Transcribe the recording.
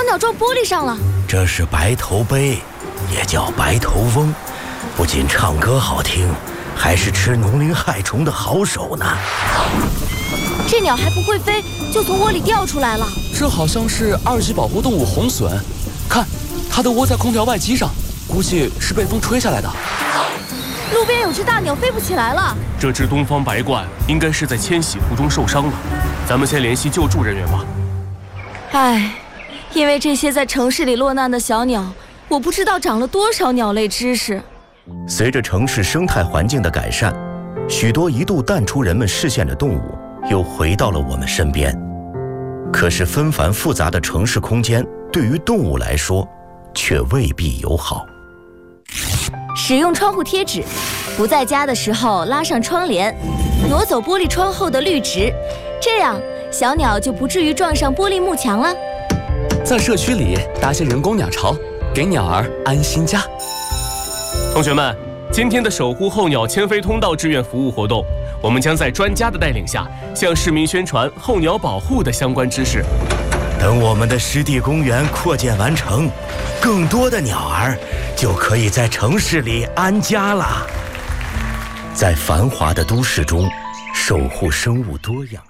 鸟撞玻璃上了。 这是白头鹎，也叫白头翁，不仅唱歌好听，还是吃农林害虫的好手呢。 这鸟还不会飞，就从窝里掉出来了。 这好像是2级保护动物红隼，看，它的窝在空调外机上，估计是被风吹下来的。 路边有只大鸟飞不起来了。 这只东方白鹳应该是在迁徙途中受伤了，咱们先联系救助人员吧。 唉，因为这些在城市里落难的小鸟，我不知道长了多少鸟类知识。 随着城市生态环境的改善，许多一度淡出人们视线的动物又回到了我们身边。可是纷繁复杂的城市空间对于动物来说却未必友好。 使用窗户贴纸，不在家的时候拉上窗帘，挪走玻璃窗后的绿植，这样小鸟就不至于撞上玻璃幕墙了。 在社区里搭些人工鸟巢，给鸟儿安心家。 同学们，今天的守护候鸟迁飞通道志愿服务活动，我们将在专家的带领下，向市民宣传候鸟保护的相关知识。 等我们的湿地公园扩建完成，更多的鸟儿就可以在城市里安家了。在繁华的都市中，守护生物多样。